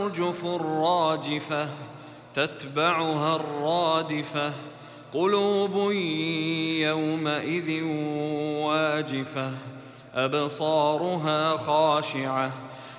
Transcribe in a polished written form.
ترجف الراجفة تتبعها الرادفة قلوب يومئذ واجفة أبصارها خاشعة